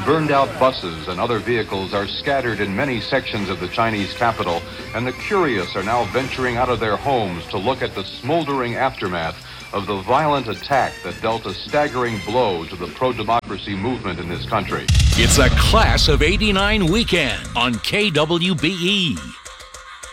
Burned-out buses and other vehicles are scattered in many sections of the Chinese capital, and the curious are now venturing out of their homes to look at the smoldering aftermath of the violent attack that dealt a staggering blow to the pro-democracy movement in this country. It's a Class of '89 weekend on KWBE.